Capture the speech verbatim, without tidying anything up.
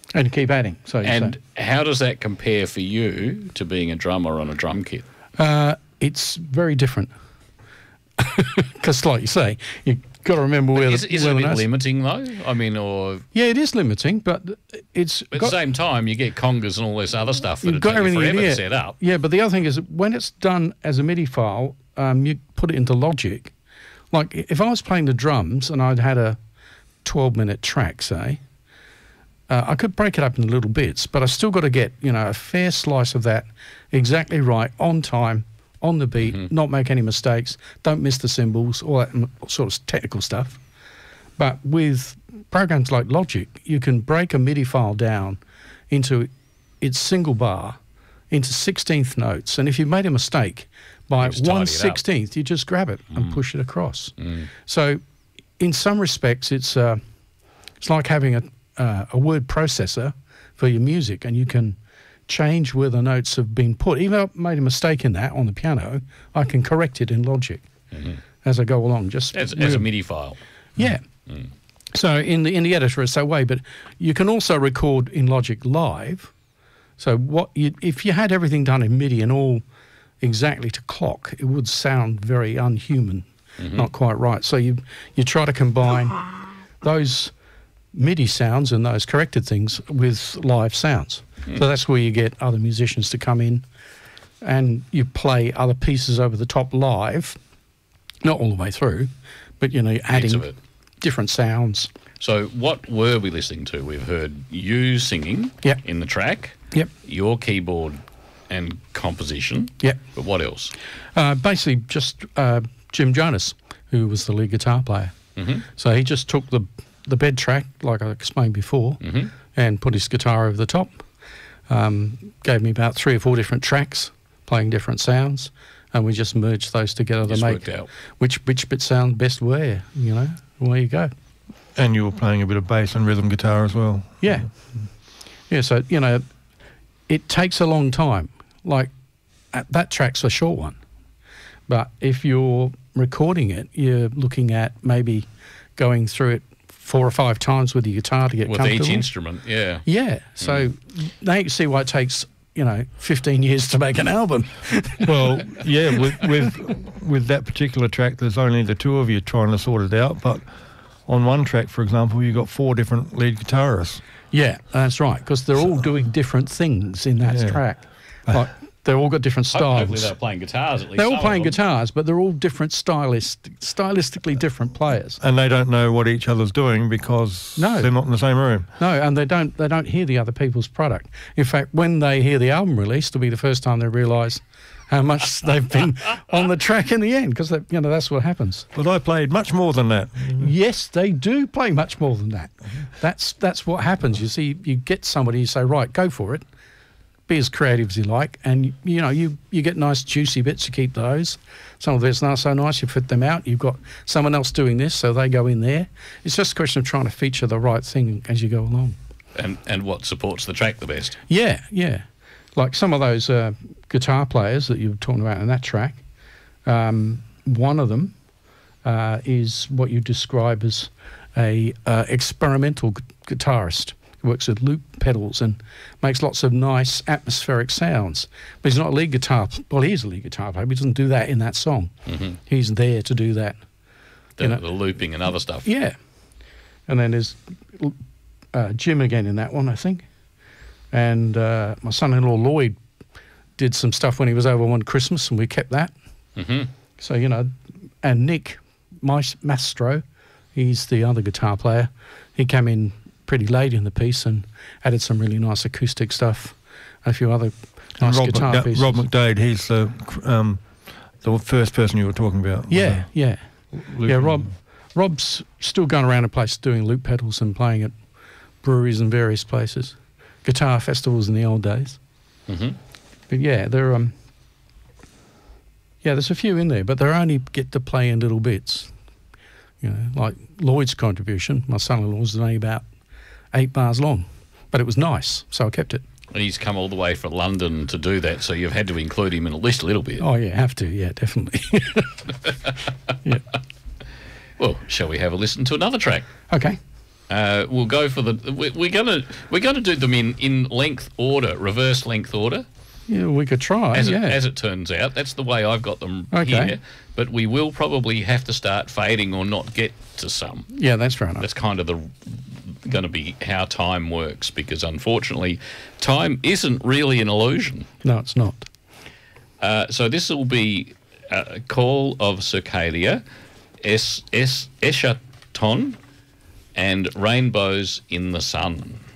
And keep adding. So And say. how does that compare for you to being a drummer on a drum kit? Uh, it's very different. Because, like you say, you've got to remember where Is, the is where it a the bit notes- limiting, though? I mean, or... Yeah, it is limiting, but it's At the got, same time, you get congas and all this other stuff that you've it got takes you everything in forever here. to set up. Yeah, but the other thing is that when it's done as a MIDI file, um, you put it into Logic. Like if I was playing the drums and I'd had a twelve-minute track, say, uh, I could break it up into little bits, but I still got to get, you know, a fair slice of that exactly right, on time, on the beat, Mm-hmm. not make any mistakes, don't miss the cymbals, all that m- sort of technical stuff. But with programs like Logic, you can break a MIDI file down into its single bar, into sixteenth notes, and if you've made a mistake by just tidy it one up. sixteenth, you just grab it and push it across. Mm. So, in some respects, it's uh, it's like having a uh, a word processor for your music, and you can change where the notes have been put. Even if I made a mistake in that on the piano, I can correct it in Logic as I go along. Just As, as a MIDI file. yeah. So in the in the editor it's that way, but you can also record in Logic live. So what you, if you had everything done in MIDI and all exactly to clock, it would sound very unhuman, not quite right. So you you try to combine those MIDI sounds and those corrected things with live sounds. So that's where you get other musicians to come in and you play other pieces over the top live, not all the way through, but you know, you're Bits of adding it. different sounds. So what were we listening to? We've heard you singing Yep. in the track, Yep, your keyboard and composition, yep. but what else? Uh, basically, just uh, Jim Jonas, who was the lead guitar player. Mm-hmm. So he just took the the bed track, like I explained before, Mm-hmm. and put his guitar over the top. Um, gave me about three or four different tracks, playing different sounds, and we just merged those together Just to worked make out. which which bit sound best where. You know, away you go. And you were playing a bit of bass and rhythm guitar as well. Yeah, yeah. So you know, it takes a long time. Like uh, that track's a short one, but if you're recording it, you're looking at maybe going through it four or five times with your guitar to get With comfortable. each instrument, yeah. Yeah. So now you can see why it takes, you know, fifteen years to make an album. Well, yeah, with, with with that particular track, there's only the two of you trying to sort it out. But on one track, for example, you got four different lead guitarists. Yeah, that's right, because they're all doing different things in that Yeah. track. Like they've all got different Ho- Hopefully styles. they're playing guitars at least. They're all some of playing them. guitars, but they're all different stylist, stylistically different players. And they don't know what each other's doing because No. they're not in the same room. No, and they don't they don't hear the other people's product. In fact, when they hear the album released, it'll be the first time they realise how much they've been on the track in the end, because you know that's what happens. But I played much more than that. Yes, they do play much more than that. That's that's what happens. You see, you get somebody, you say, right, go for it. Be as creative as you like, and you know you you get nice juicy bits. You keep those. Some of it's not so nice. You fit them out. You've got someone else doing this, so they go in there. It's just a question of trying to feature the right thing as you go along. And, and what supports the track the best. Yeah, yeah. Like some of those uh, guitar players that you were talking about in that track. Um, one of them uh, is what you describe as a uh, experimental gu- guitarist. Works with loop pedals and makes lots of nice atmospheric sounds. But he's not a lead guitar. Well, he is a lead guitar player, but he doesn't do that in that song. Mm-hmm. He's there to do that. The, You know- the looping and other stuff. Yeah. And then there's uh, Jim again in that one, I think. And uh, my son-in-law Lloyd did some stuff when he was over one Christmas, and we kept that. Mm-hmm. So, you know, and Nick Mas- Mastro, he's the other guitar player. He came in pretty late in the piece and added some really nice acoustic stuff, a few other And nice Rob, guitar McDa- pieces. Rob McDade, he's the um, the first person you were talking about. Yeah, yeah. Uh, Yeah, looping. Rob. Rob's still going around a place doing loop pedals and playing at breweries and various places, guitar festivals in the old days. Mm-hmm. But yeah, there um, yeah, there's a few in there, but they only get to play in little bits. You know, like Lloyd's contribution, my son-in-law, was only about eight bars long, but it was nice, so I kept it. And he's come all the way from London to do that, so you've had to include him in at least a little bit. Oh yeah, have to, yeah, definitely. Yeah. Well, shall we have a listen to another track? Okay. Uh, we'll go for the. we- We're gonna we're gonna do them in, in length order, reverse length order. Yeah, we could try. As it, yeah. as it turns out, that's the way I've got them Okay. here. But we will probably have to start fading or not get to some. yeah, that's fair enough. That's kind of the going to be how time works, because unfortunately, time isn't really an illusion. No, it's not. Uh, so this will be a call of Circadia, Es, es, Eschaton, and Rainbows in the Sun.